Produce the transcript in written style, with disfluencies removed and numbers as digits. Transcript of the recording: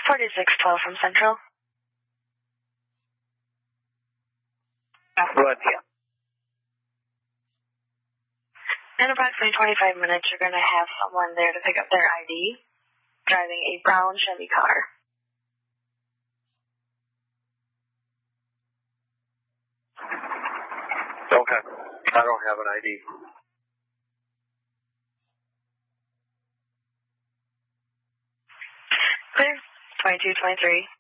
4612 from Central. Go ahead, yeah. In approximately 25 minutes, you're going to have someone there to pick up their ID, driving a brown Chevy car. Okay. I don't have an ID. Clear. 2223.